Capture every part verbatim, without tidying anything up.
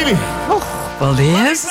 divi! Uh, paldies!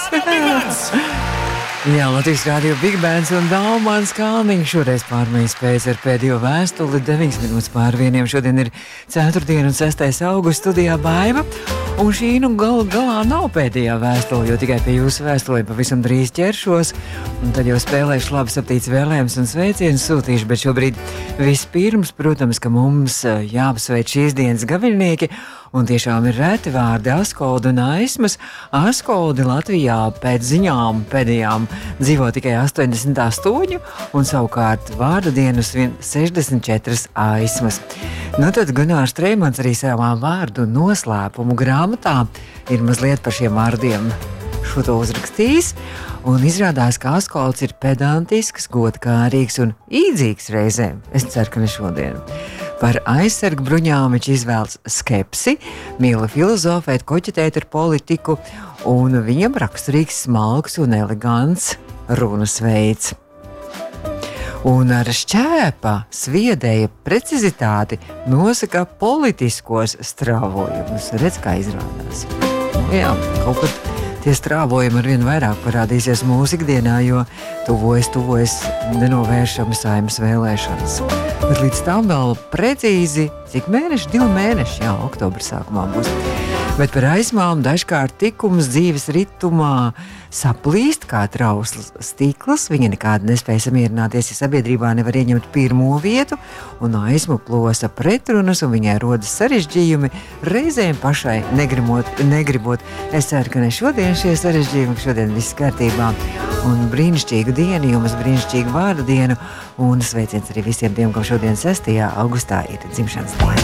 Jā, Latvijas Rādio Big Bands un Daumans Kalniņš šoreiz pārmaiņas pēc ar pēdējo vēstuli deviņas minūtes pār vieniem. Šodien ir ceturtdiena un sestais augusts, studijā Baiva. Un šī nu gal, galā nav pēdējā vēstule, jo tikai pie jūsu vēstulēm pavisam drīz ķeršos. Un tad jau spēlēšu labi saptīts vēlējumus un sveicienus sūtīšu, bet šobrīd vispirms, protams, ka mums jāapsveic šīs dienas gaviļnieki. Un tiešām ir reti vārdi Askoldi un Aismas. Askoldi Latvijā pēc ziņām pēdējām dzīvo tikai astoņdesmit astoņi, un savukārt vārdu dienas vien sešdesmit četras Aismas. Nu tad Gunārs Treimans arī savā vārdu noslēpumu grāmatā ir mazliet par šiem vārdiem šo to uzrakstījis. Un izrādās, ka Askolds ir pedantisks, godkārīgs un īdzīgs reizēm. Es ceru, ka ne šodien. Par aizsargu bruņām viņš izvēlas skepsi, mīl filozofēt, koķetēt ar politiku, un viņam raksturīgs smalks un elegants runas veids. Un ar šķēpa sviedēja precizitāti nosaka politiskos strāvojumus. Redz, kā izrādās. Jā, kaut kur tie strāvojumi arvien vairāk parādīsies mūsu ikdienā, jo tuvojas, tuvojas nenovēršami Saeimas vēlēšanas. Bet līdz tam vēl precīzi, cik mēneši? Divi mēneši, jā, oktobra sākumā būs. Bet par aizmām dažkārt tikums dzīves ritumā saplīst kā trausls stikls. Viņa nekādi nespēja samierināties, ja sabiedrībā nevar ieņemt pirmo vietu, un aizmu plosa pretrunas, un viņai rodas sarežģījumi, reizēm pašai negribot. negribot. Es ceru, ka ne šodien šie sarežģījumi, ka šodien viss kārtībā. Un brīnišķīgu dienu, jums brīnišķīgu vārdu dienu, un sveiciens arī visiem tiem, kam šodien sestajā augustā ir dzimšanas diena.